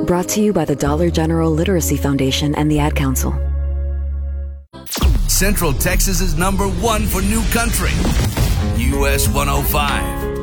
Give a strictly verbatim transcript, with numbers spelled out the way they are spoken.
Brought to you by the Dollar General Literacy Foundation and the Ad Council. Central Texas's number one for new country. U S one oh five.